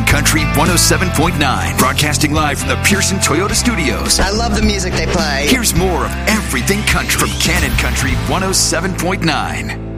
Cannon Country 107.9. Broadcasting live from the Pearson Toyota Studios. I love the music they play. Here's more of Everything Country from Cannon Country 107.9.